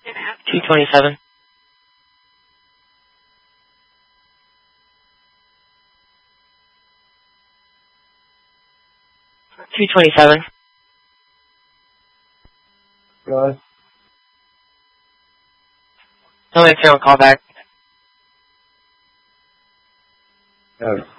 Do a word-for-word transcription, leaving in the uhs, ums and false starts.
two twenty-seven. two twenty-seven. Good. Tell me if you don't call back. Good.